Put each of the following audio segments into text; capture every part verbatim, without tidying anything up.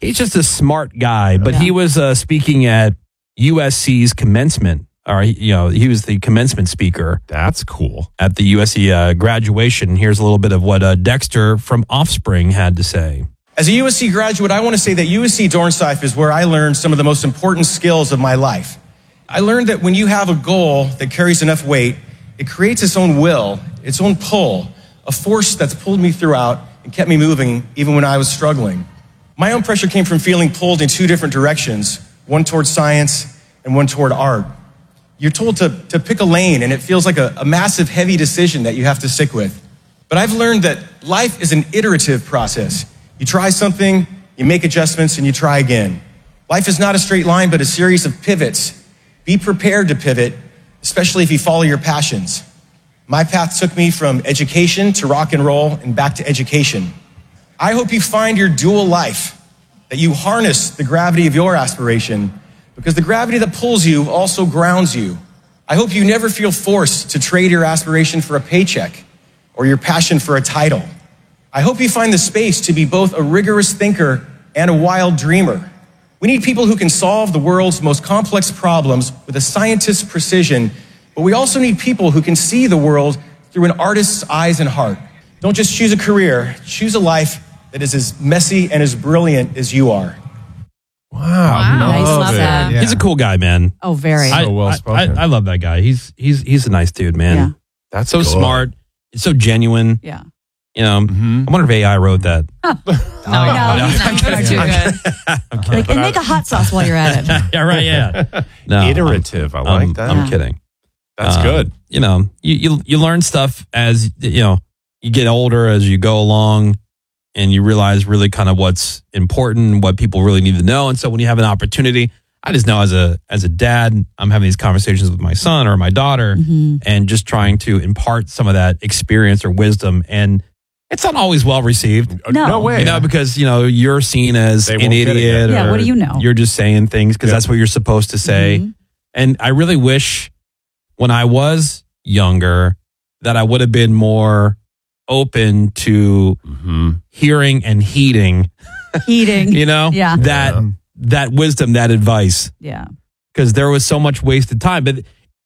He's just a smart guy, but Yeah. he was uh, speaking at U S C's commencement. Or, you know, he was the commencement speaker. That's cool. At the U S C uh, graduation. Here's a little bit of what uh, Dexter from Offspring had to say. As a U S C graduate, I want to say that U S C Dornsife is where I learned some of the most important skills of my life. I learned that when you have a goal that carries enough weight, it creates its own will, its own pull, a force that's pulled me throughout and kept me moving even when I was struggling. My own pressure came from feeling pulled in two different directions, one toward science and one toward art. You're told to, to pick a lane, and it feels like a, a massive, heavy decision that you have to stick with. But I've learned that life is an iterative process. You try something, you make adjustments, and you try again. Life is not a straight line, but a series of pivots. Be prepared to pivot, especially if you follow your passions. My path took me from education to rock and roll and back to education. I hope you find your dual life, that you harness the gravity of your aspiration, because the gravity that pulls you also grounds you. I hope you never feel forced to trade your aspiration for a paycheck or your passion for a title. I hope you find the space to be both a rigorous thinker and a wild dreamer. We need people who can solve the world's most complex problems with a scientist's precision, but we also need people who can see the world through an artist's eyes and heart. Don't just choose a career, choose a life that is as messy and as brilliant as you are. Wow. Wow. Nice, love that. He's a cool guy, man. Oh, very. I, So well I, spoken. I, I love that guy. He's he's he's a nice dude, man. Yeah. That's so good. smart. It's so genuine. Yeah. You know, I wonder if A I wrote that. No, no, he's not going to do good. Like, and make a hot sauce while you're at it. Yeah, right. Yeah. No, Iterative. I I'm, like I'm- that. I'm Yeah. kidding. That's Um, good. You know, you, you you learn stuff as you know you get older, as you go along, and you realize really kind of what's important, what people really need to know. And so when you have an opportunity, I just know as a as a dad, I'm having these conversations with my son or my daughter, Mm-hmm. and just trying to impart some of that experience or wisdom. And it's not always well received. No. No way. You know, because, you know, you're seen as They an won't get it idiot. yet. Yeah, or what do you know? You're just saying things because Yep. that's what you're supposed to say. Mhm. And I really wish when I was younger that I would have been more open to Mm-hmm. hearing and heeding, Heating. you know, Yeah. that Yeah. that wisdom, that advice. Yeah. Because there was so much wasted time. But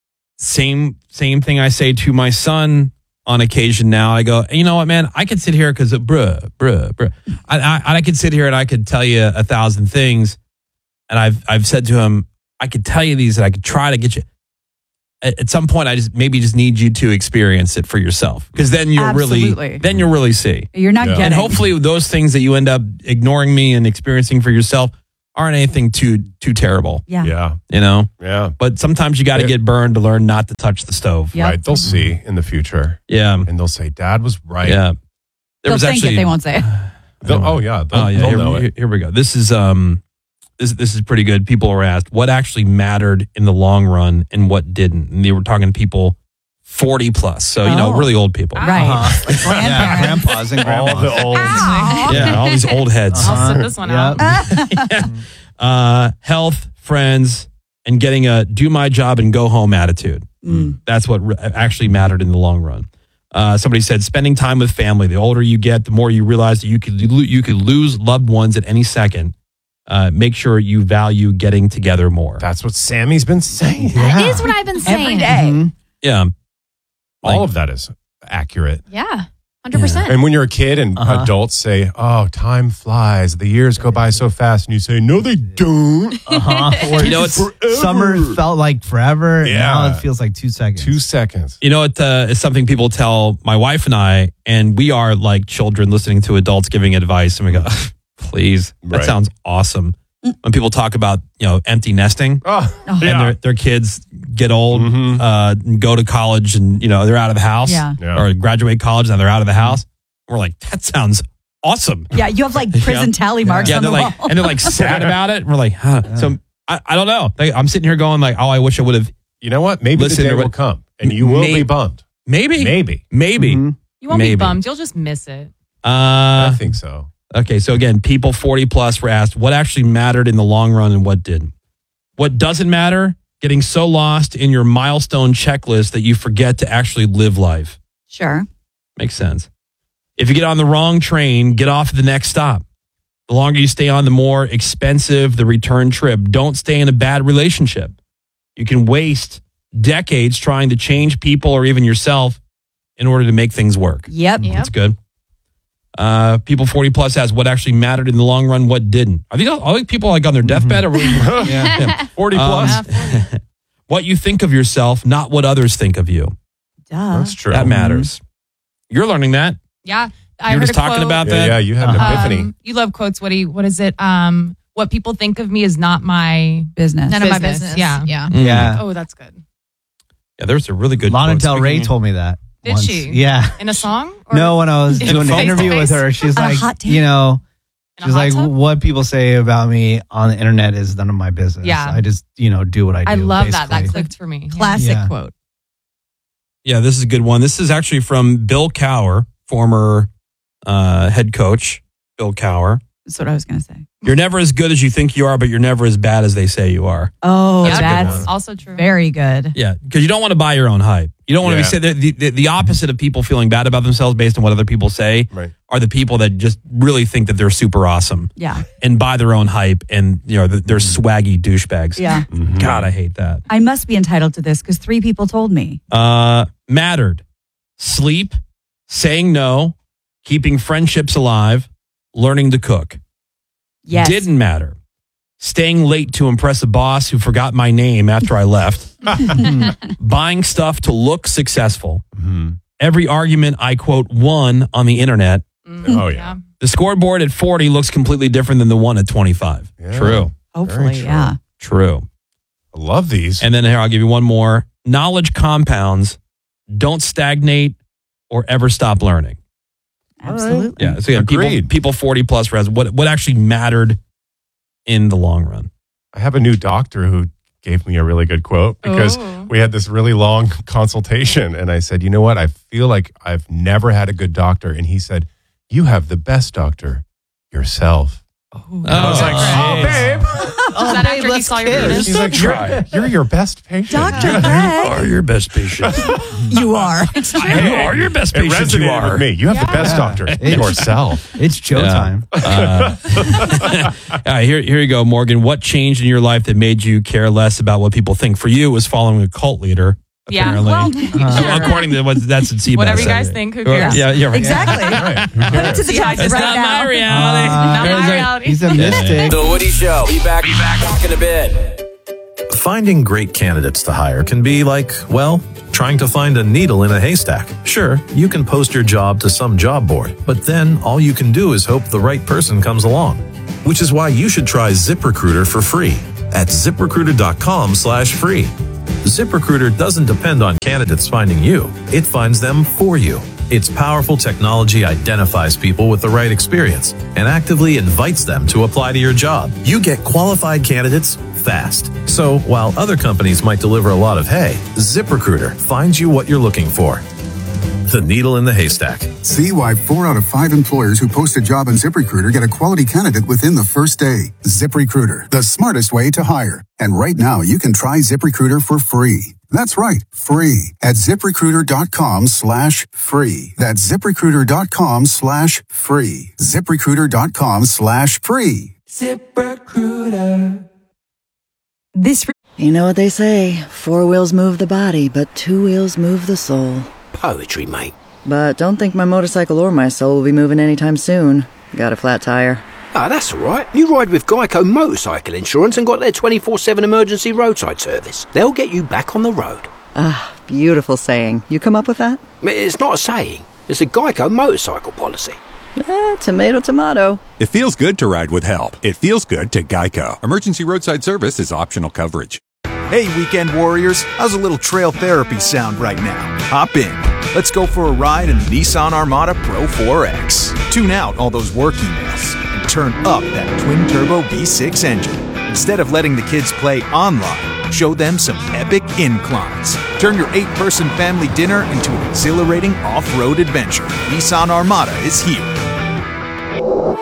same same thing I say to my son on occasion now. I go, you know what, man, I could sit here because bruh, bruh, bruh. I, I I could sit here and I could tell you a thousand things. And I've I've said to him, I could tell you these and I could try to get you. At, at some point, I just maybe just need you to experience it for yourself. Because then you'll Absolutely. really then you'll really see. You're not Yeah. getting. And hopefully those things that you end up ignoring me and experiencing for yourself aren't anything too too terrible. Yeah. Yeah. You know? Yeah. But sometimes you got to Yeah. get burned to learn not to touch the stove. Yep. Right. They'll see in the future, Yeah. and they'll say, "Dad was right." Yeah. There They'll was think actually it. They won't say it. They'll- oh yeah. They'll, Oh yeah, they'll here, know here- it. here we go. This is um this this is pretty good. People were asked what actually mattered in the long run and what didn't. And they were talking to people forty plus. So, you know, Oh. really old people. Right. Uh-huh. Yeah, Grandparents. grandpas and All grandmas. the old. Yeah, all these old heads. I'll sit this one out. Uh health, friends, and getting a do my job and go home attitude. Mm. That's what re- actually mattered in the long run. Uh, somebody said spending time with family. The older you get, the more you realize that you could lo- you could lose loved ones at any second. Uh, make sure you value getting together more. That's what Sammy's been saying. That is what I've been saying. Every day. Mhm. Yeah, All Like- of that is accurate. Yeah, one hundred percent. And when you're a kid and Uh-huh. adults say, "Oh, time flies. The years go by so fast," and you say, "No, they don't." Uh-huh. Or You know, it's- summer felt like forever. And Yeah. now it feels like two seconds. Two seconds. You know, it uh, is something people tell my wife and I, and we are like children listening to adults giving advice, and we go, please, that Right. sounds awesome. When people talk about, you know, empty nesting Oh, and yeah. their, their kids get old, Mhm. uh, and go to college, and, you know, they're out of the house Yeah. Yeah. or graduate college and they're out of the house. We're like, that sounds awesome. Yeah, you have like prison tally marks Yeah, on they're the like, wall. and they're like sad about it. And we're like, huh. So I, I don't know. Like, I'm sitting here going like, oh, I wish I would have, You know what? Maybe Listen the day to will what- come, and you will May- be bummed. maybe, Maybe. maybe. Mhm. You won't Maybe. be bummed. You'll just miss it. Uh, I think so. Okay, so again, people forty plus were asked what actually mattered in the long run and what didn't. What doesn't matter? Getting so lost in your milestone checklist that you forget to actually live life. Sure. Makes sense. If you get on the wrong train, get off at the next stop. The longer you stay on, the more expensive the return trip. Don't stay in a bad relationship. You can waste decades trying to change people or even yourself in order to make things work. Yep. Yep. That's good. Uh, people forty plus has what actually mattered in the long run, what didn't. Are these all these people like on their deathbed? Or yeah. yeah. forty plus. Um, what you think of yourself, not what others think of you. Duh. That's true. That matters. You're learning that. Yeah. I you were heard just a talking quote. about Yeah, that. yeah, you had an epiphany. Um, you love quotes, Woody. What is it? Um, what people think of me is not my Business. None of my business. business. Yeah. Yeah. Mm. Yeah. Oh, that's good. Yeah, there's a really good Lana quote. Del Rey Speaking- told me that. Did once. she? Yeah. In a song? Or No, when I was In doing a an interview with her, she's On a like, hot take? you know, in a she's hot like, tub? what people say about me on the internet is none of my business. Yeah. I just, you know, do what I do. I love that. That basically. clicked for me. Classic Yeah. quote. Yeah, this is a good one. This is actually from Bill Cowher, former uh, head coach. Bill Cowher. That's what I was going to say. You're never as good as you think you are, but you're never as bad as they say you are. Oh, That's a good that's, one. Also true. very good. Yeah, because you don't want to buy your own hype. You don't want Yeah. to be say the, the the opposite of people feeling bad about themselves based on what other people say Right. are the people that just really think that they're super awesome Yeah. and buy their own hype and you know they're swaggy douchebags. Yeah. God, I hate that. I must be entitled to this because three people told me. Uh, mattered. Sleep, saying no, keeping friendships alive, learning to cook. Yes. Didn't matter. Staying late to impress a boss who forgot my name after I left. Buying stuff to look successful. Every argument I quote won on the internet. Oh, yeah. The scoreboard at forty looks completely different than the one at twenty-five. Yeah. True. Hopefully, true. yeah. True. I love these. And then here, I'll give you one more. Knowledge compounds. Don't stagnate or ever stop learning. Absolutely. Yeah. So again, people, Agreed. people forty plus res, what what actually mattered in the long run. I have a new doctor who gave me a really good quote because Oh. we had this really long consultation and I said, you know what? I feel like I've never had a good doctor. And he said, you have the best doctor, yourself. Oh, I was like, oh, babe. Was that after he saw your penis? She's like, you're, you're your best patient. Doctor You Greg, are your best patient. you are. You are your best It patient. You resonated are. with me. You have the best doctor, yourself. It's Joe Yeah. time. All right, here, here you go, Morgan. What changed in your life that made you care less about what people think? For you, it was following a cult leader. Yeah. Apparently. Well, Uh, sure. according to what that's in C B S. Whatever you guys anyway. think, who cares? Yeah, yeah, right. Exactly. Right. Who Put it cares? to the test It's right not now. my reality. Not There's my a- reality. He's a mystic. The Woody Show. Be back, be back, back in a bit. Finding great candidates to hire can be like, well, trying to find a needle in a haystack. Sure, you can post your job to some job board, but then all you can do is hope the right person comes along. Which is why you should try ZipRecruiter for free at ziprecruiter.com slash free. ZipRecruiter doesn't depend on candidates finding you. It finds them for you. Its powerful technology identifies people with the right experience and actively invites them to apply to your job. You get qualified candidates fast. So while other companies might deliver a lot of hay, ZipRecruiter finds you what you're looking for. The needle in the haystack. See why four out of five employers who post a job on ZipRecruiter get a quality candidate within the first day. ZipRecruiter, the smartest way to hire. And right now, you can try ZipRecruiter for free. That's right, free at ziprecruiter.com slash free. That's ziprecruiter.com slash free. ZipRecruiter.com slash free. This You know what they say, four wheels move the body, but two wheels move the soul. Poetry, mate. But don't think my motorcycle or my soul will be moving anytime soon. Got a flat tire. Ah, that's all right. You ride with Geico Motorcycle Insurance and got their twenty-four seven emergency roadside service. They'll get you back on the road. Ah, beautiful saying. You come up with that? It's not a saying. It's a Geico motorcycle policy. Eh, tomato, tomato. It feels good to ride with help. It feels good to Geico. Emergency roadside service is optional coverage. Hey, weekend warriors, how's a little trail therapy sound right now? Hop in. Let's go for a ride in the Nissan Armada Pro four X. Tune out all those work emails and turn up that twin-turbo V six engine. Instead of letting the kids play online, show them some epic inclines. Turn your eight-person family dinner into an exhilarating off-road adventure. Nissan Armada is here.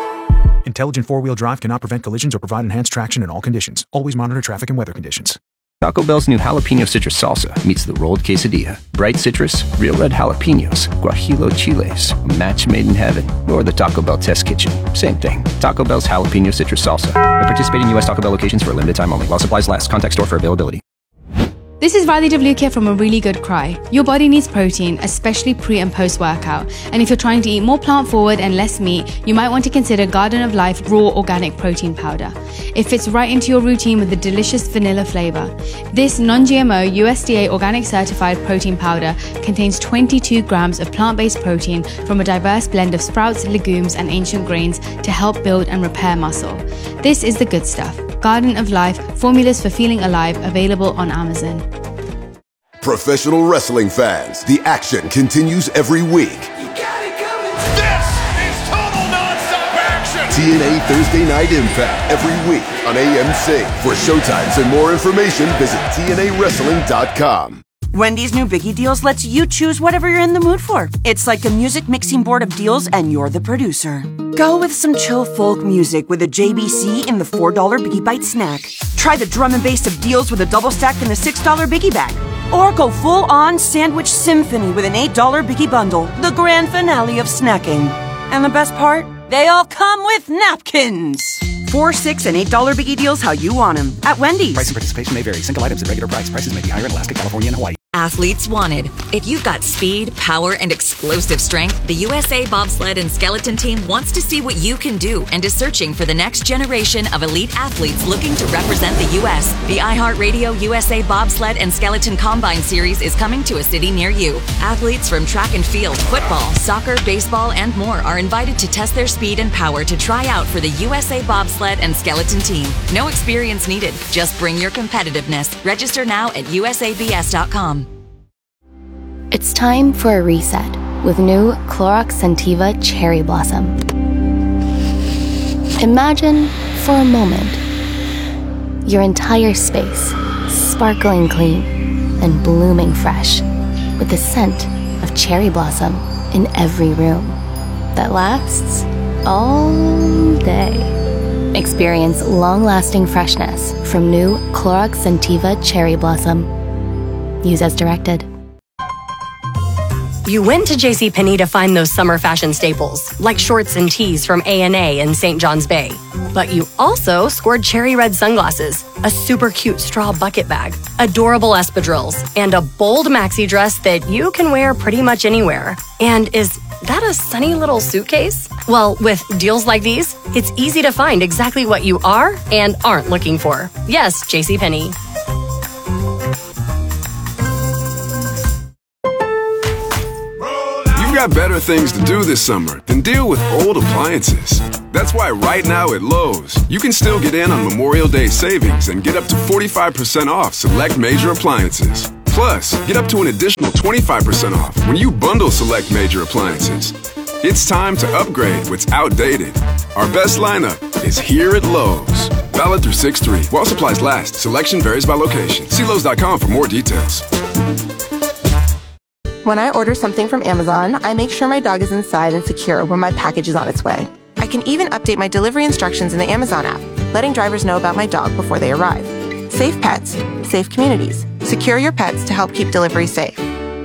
Intelligent four-wheel drive cannot prevent collisions or provide enhanced traction in all conditions. Always monitor traffic and weather conditions. Taco Bell's new jalapeno citrus salsa meets the rolled quesadilla. Bright citrus, real red jalapenos, guajillo chiles, a match made in heaven. Or the Taco Bell test kitchen. Same thing. Taco Bell's jalapeno citrus salsa. At participating U S Taco Bell locations for a limited time only. While supplies last. Contact store for availability. This is Riley DeVlucchia from A Really Good Cry. Your body needs protein, especially pre and post workout. And if you're trying to eat more plant forward and less meat, you might want to consider Garden of Life Raw Organic Protein Powder. It fits right into your routine with the delicious vanilla flavor. This non-G M O U S D A organic certified protein powder contains twenty-two grams of plant-based protein from a diverse blend of sprouts, legumes, and ancient grains to help build and repair muscle. This is the good stuff. Garden of Life, formulas for feeling alive, available on Amazon. Professional wrestling fans, the action continues every week. This is total nonstop action! T N A Thursday Night Impact every week on A M C. For showtimes and more information, visit T N A wrestling dot com. Wendy's new Biggie Deals lets you choose whatever you're in the mood for. It's like a music mixing board of deals, and you're the producer. Go with some chill folk music with a J B C in the four dollar Biggie Bite snack. Try the drum and bass of deals with a double stack in the six dollar Biggie Bag. Or go full-on sandwich symphony with an eight dollar Biggie Bundle, the grand finale of snacking. And the best part? They all come with napkins. Four, six, and eight dollar Biggie Deals how you want them at Wendy's. Price and participation may vary. Single items at regular price. Prices may be higher in Alaska, California, and Hawaii. Athletes wanted. If you've got speed, power, and explosive strength, the U S A Bobsled and Skeleton Team wants to see what you can do and is searching for the next generation of elite athletes looking to represent the U S. The iHeartRadio U S A Bobsled and Skeleton Combine Series is coming to a city near you. Athletes from track and field, football, soccer, baseball, and more are invited to test their speed and power to try out for the U S A Bobsled and Skeleton Team. No experience needed. Just bring your competitiveness. Register now at U S A B S dot com. It's time for a reset with new Clorox Scentiva Cherry Blossom. Imagine, for a moment, your entire space sparkling clean and blooming fresh with the scent of cherry blossom in every room that lasts all day. Experience long-lasting freshness from new Clorox Scentiva Cherry Blossom. Use as directed. You went to JCPenney to find those summer fashion staples, like shorts and tees from A and A in Saint John's Bay. But you also scored cherry red sunglasses, a super cute straw bucket bag, adorable espadrilles, and a bold maxi dress that you can wear pretty much anywhere. And is that a sunny little suitcase? Well, with deals like these, it's easy to find exactly what you are and aren't looking for. Yes, JCPenney. Got better things to do this summer than deal with old appliances. That's why right now at Lowe's, you can still get in on Memorial Day savings and get up to forty-five percent off select major appliances. Plus, get up to an additional twenty-five percent off when you bundle select major appliances. It's time to upgrade what's outdated. Our best lineup is here at Lowe's. Valid through six three. While supplies last, selection varies by location. See Lowe's dot com for more details. When I order something from Amazon, I make sure my dog is inside and secure when my package is on its way. I can even update my delivery instructions in the Amazon app, letting drivers know about my dog before they arrive. Safe pets, safe communities. Secure your pets to help keep delivery safe.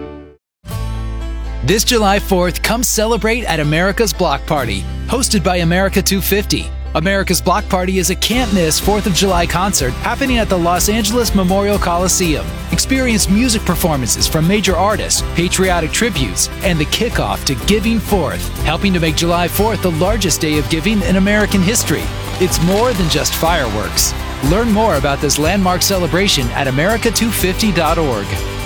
This July fourth, come celebrate at America's Block Party, hosted by America two fifty. America's Block Party is a can't-miss fourth of July concert happening at the Los Angeles Memorial Coliseum. Experience music performances from major artists, patriotic tributes, and the kickoff to Giving Fourth, helping to make July fourth the largest day of giving in American history. It's more than just fireworks. Learn more about this landmark celebration at America two fifty dot org.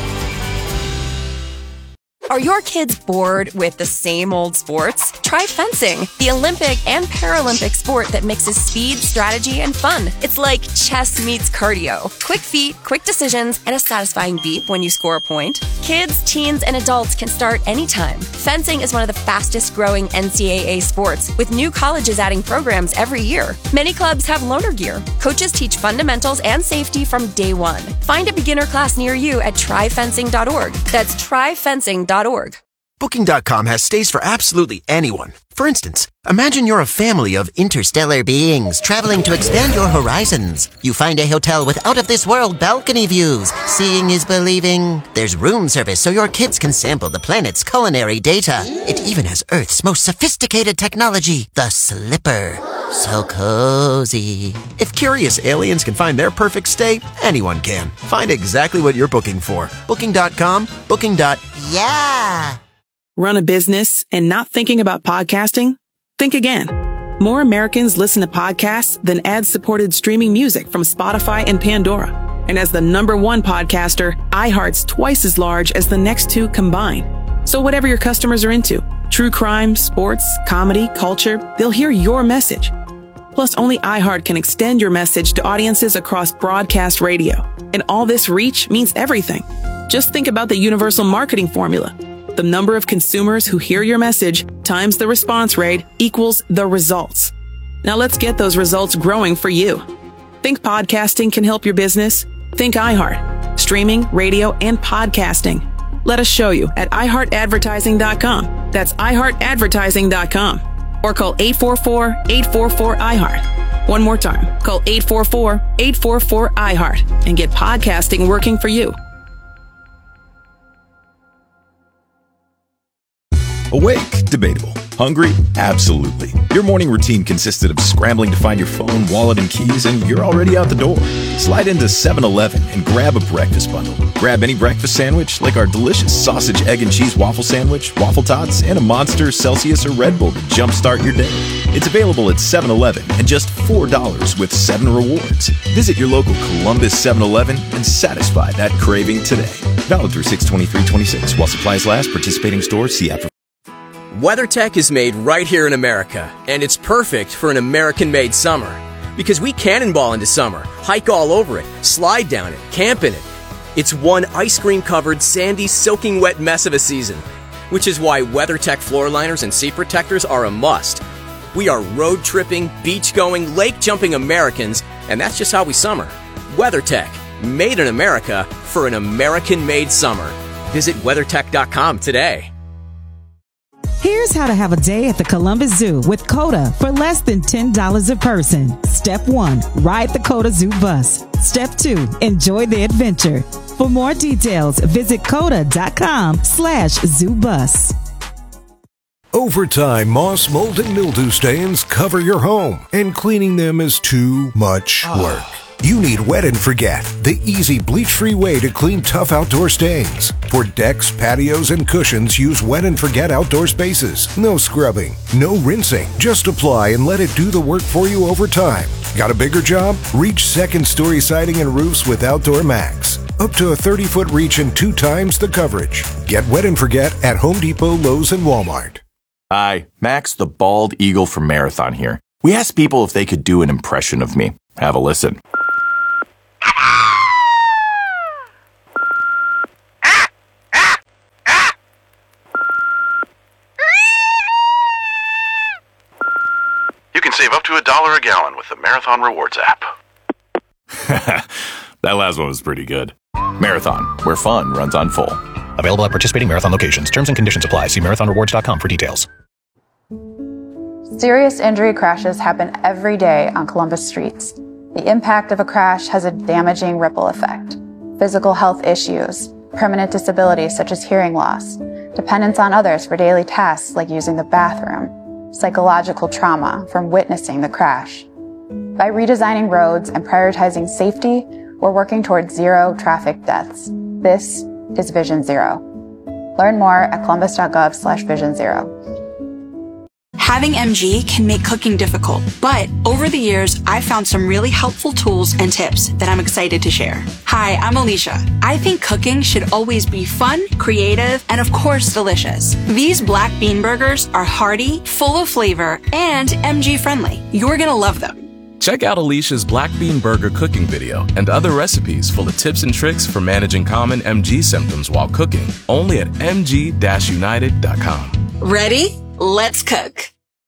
Are your kids bored with the same old sports? Try fencing, the Olympic and Paralympic sport that mixes speed, strategy, and fun. It's like chess meets cardio. Quick feet, quick decisions, and a satisfying beep when you score a point. Kids, teens, and adults can start anytime. Fencing is one of the fastest growing N C double A sports, with new colleges adding programs every year. Many clubs have loaner gear. Coaches teach fundamentals and safety from day one. Find a beginner class near you at try fencing dot org. That's try fencing dot org. Booking dot com has stays for absolutely anyone. For instance, imagine you're a family of interstellar beings traveling to expand your horizons. You find a hotel with out-of-this-world balcony views. Seeing is believing. There's room service so your kids can sample the planet's culinary data. It even has Earth's most sophisticated technology, the Slipper. So cozy. If curious aliens can find their perfect stay, anyone can. Find exactly what you're booking for. Booking dot com, Booking. Yeah. Run a business and not thinking about podcasting? Think again. More Americans listen to podcasts than ad-supported streaming music from Spotify and Pandora. And as the number one podcaster, iHeart's twice as large as the next two combined. So whatever your customers are into, true crime, sports, comedy, culture, they'll hear your message. Plus, only iHeart can extend your message to audiences across broadcast radio. And all this reach means everything. Just think about the universal marketing formula. The number of consumers who hear your message times the response rate equals the results. Now let's get those results growing for you. Think podcasting can help your business? Think iHeart. Streaming, radio, and podcasting. Let us show you at i heart advertising dot com. That's i heart advertising dot com. Or call eight four four, eight four four, I heart. One more time. Call eight four four, eight four four, I heart and get podcasting working for you. Awake? Debatable. Hungry? Absolutely. Your morning routine consisted of scrambling to find your phone, wallet, and keys, and you're already out the door. Slide into seven eleven and grab a breakfast bundle. Grab any breakfast sandwich, like our delicious sausage, egg, and cheese waffle sandwich, waffle tots, and a Monster, Celsius, or Red Bull to jumpstart your day. It's available at seven eleven and just four dollars with seven rewards. Visit your local Columbus seven eleven and satisfy that craving today. Valid through six twenty-three twenty-six. While supplies last, participating stores, see app for WeatherTech is made right here in America, and it's perfect for an American-made summer. Because we cannonball into summer, hike all over it, slide down it, camp in it. It's one ice cream-covered, sandy, soaking wet mess of a season, which is why WeatherTech floor liners and seat protectors are a must. We are road-tripping, beach-going, lake-jumping Americans, and that's just how we summer. WeatherTech, made in America for an American-made summer. Visit weathertech dot com today. Here's how to have a day at the Columbus Zoo with COTA for less than ten dollars a person. Step one, ride the COTA Zoo bus. Step two, enjoy the adventure. For more details, visit coda dot com slash zoo bus. Over time, moss, mold, and mildew stains cover your home, and cleaning them is too much work. You need Wet and Forget, the easy bleach-free way to clean tough outdoor stains. For decks, patios, and cushions, use Wet and Forget outdoor spaces. No scrubbing, no rinsing. Just apply and let it do the work for you over time. Got a bigger job? Reach second-story siding and roofs with Outdoor Max. Up to a thirty-foot reach and two times the coverage. Get Wet and Forget at Home Depot, Lowe's, and Walmart. Hi, Max the Bald Eagle from Marathon here. We asked people if they could do an impression of me. Have a listen. You can save up to a dollar a gallon with the Marathon Rewards app. That last one was pretty good. Marathon, where fun runs on full. Available at participating Marathon locations. Terms and conditions apply. See marathon rewards dot com for details. Serious injury crashes happen every day on Columbus streets. The impact of a crash has a damaging ripple effect. Physical health issues, permanent disabilities such as hearing loss, dependence on others for daily tasks like using the bathroom, psychological trauma from witnessing the crash. By redesigning roads and prioritizing safety, we're working towards zero traffic deaths. This is Vision Zero. Learn more at columbus dot gov slash vision zero. Having M G can make cooking difficult, but over the years, I've found some really helpful tools and tips that I'm excited to share. Hi, I'm Alicia. I think cooking should always be fun, creative, and of course, delicious. These black bean burgers are hearty, full of flavor, and M G friendly. You're gonna love them. Check out Alicia's Black Bean Burger cooking video and other recipes full of tips and tricks for managing common M G symptoms while cooking, only at m g dash united dot com. Ready? Let's cook.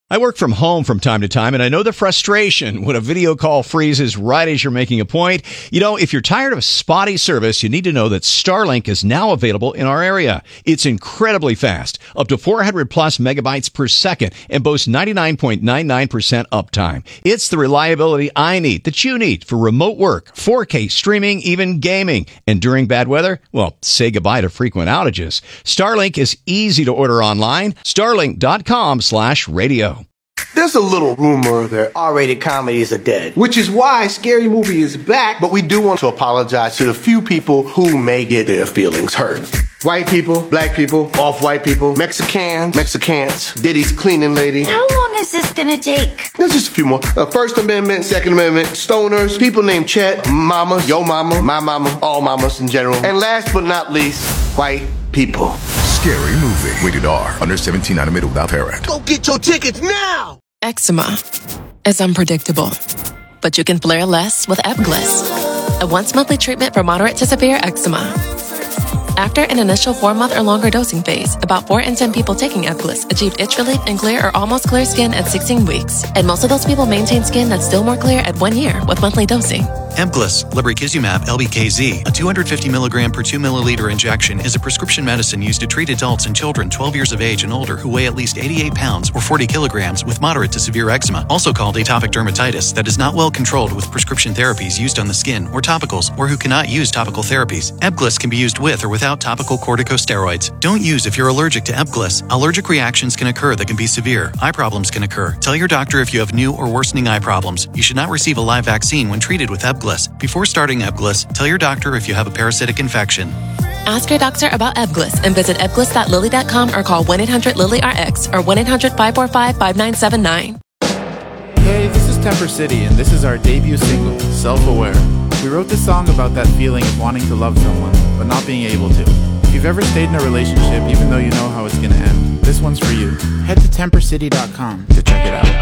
I work from home from time to time, and I know the frustration when a video call freezes right as you're making a point. You know, if you're tired of spotty service, you need to know that Starlink is now available in our area. It's incredibly fast, up to four hundred plus megabytes per second, and boasts ninety-nine point nine nine percent uptime. It's the reliability I need, that you need, for remote work, four K streaming, even gaming. And during bad weather, well, say goodbye to frequent outages. Starlink is easy to order online. Starlink.com slash radio. There's a little rumor that R-rated comedies are dead, which is why Scary Movie is back, but we do want to apologize to the few people who may get their feelings hurt. White people, black people, off-white people, Mexicans, Mexicans, Diddy's cleaning lady. How long is this gonna take? There's just a few more. Uh, First Amendment, Second Amendment, stoners, people named Chet, mama, yo mama, my mama, all mamas in general. And last but not least, white people. Scary Movie. Rated R. Under seventeen, animated without parent. Go get your tickets now! Eczema is unpredictable, but you can flare less with Ebglyss, a once-monthly treatment for moderate to severe eczema. After an initial four-month or longer dosing phase, about four in ten people taking Ebglyss achieved itch relief and clear or almost clear skin at sixteen weeks, and most of those people maintain skin that's still more clear at one year with monthly dosing. Ebglyss, lebrikizumab L B K Z, a two hundred fifty milligram per two milliliter injection, is a prescription medicine used to treat adults and children twelve years of age and older who weigh at least eighty-eight pounds or forty kilograms with moderate to severe eczema, also called atopic dermatitis, that is not well controlled with prescription therapies used on the skin or topicals, or who cannot use topical therapies. Ebglyss can be used with or without topical corticosteroids. Don't use if you're allergic to Ebglyss. Allergic reactions can occur that can be severe. Eye problems can occur. Tell your doctor if you have new or worsening eye problems. You should not receive a live vaccine when treated with Ebglyss. Before starting Ebglyss, tell your doctor if you have a parasitic infection. Ask your doctor about Ebglyss and visit ebglyss dot lilly dot com or call one eight hundred lilly R X or one eight hundred five four five five nine seven nine. Hey, this is Temper City, and this is our debut single, Self-Aware. We wrote this song about that feeling of wanting to love someone, but not being able to. If you've ever stayed in a relationship, even though you know how it's going to end, this one's for you. Head to temper city dot com to check it out.